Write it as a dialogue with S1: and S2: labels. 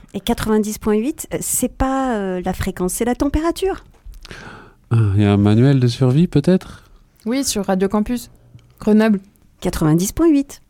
S1: Et 90,8, c'est pas la fréquence, c'est la température.
S2: Il y a un manuel de survie peut-être ?
S3: Oui, sur Radio Campus. Grenoble.
S1: 90,8.